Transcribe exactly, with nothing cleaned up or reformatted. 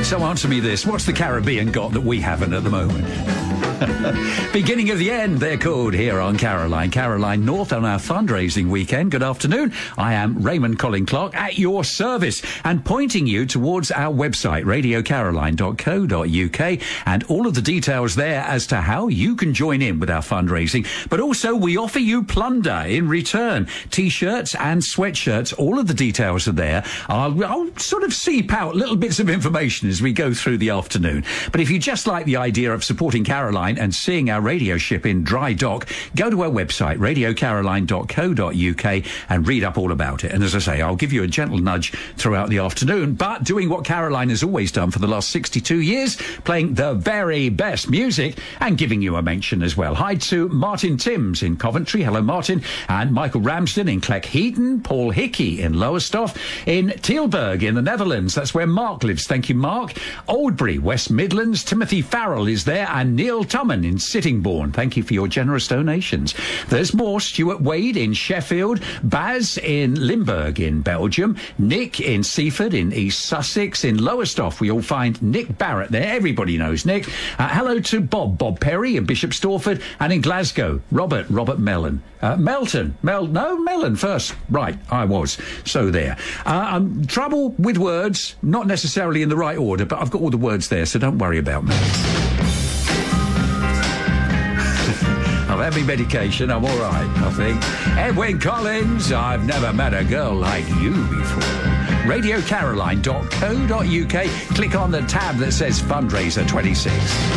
So answer me this. What's the Caribbean got that we haven't at the moment? Beginning of the end, they're called here on Caroline. Caroline North on our fundraising weekend. Good afternoon. I am Raymond Colin Clark at your service and pointing you towards our website, radio caroline dot co dot uk, and all of the details there as to how you can join in with our fundraising. But also, we offer you plunder in return. T-shirts and sweatshirts, all of the details are there. I'll, I'll sort of seep out little bits of information as we go through the afternoon. But if you just like the idea of supporting Caroline and seeing our radio ship in dry dock, go to our website, radio caroline dot co dot uk, and read up all about it. And as I say, I'll give you a gentle nudge throughout the afternoon, but doing what Caroline has always done for the last sixty-two years, playing the very best music and giving you a mention as well. Hi to Martin Timms in Coventry. Hello, Martin. And Michael Ramsden in Cleckheaton. Paul Hickey in Lowestoft. In Tilburg in the Netherlands. That's where Mark lives. Thank you, Mark. Oldbury, West Midlands. Timothy Farrell is there. And Neil Tumman in Sittingbourne. Thank you for your generous donations. There's more. Stuart Wade in Sheffield. Baz in Limburg in Belgium. Nick in Seaford in East Sussex. In Lowestoft, we all find Nick Barrett there. Everybody knows Nick. Uh, hello to Bob, Bob Perry in Bishop Stortford. And in Glasgow, Robert, Robert Mellon. Uh, Melton. Mel, no, Mellon first. Right, I was. So there. Uh, um, trouble with words, not necessarily in the right order, but I've got all the words there, so don't worry about me. I've had my medication, I'm all right, I think. Edwyn Collins, I've never met a girl like you before. radio caroline dot co dot uk. Click on the tab that says Fundraiser twenty-six.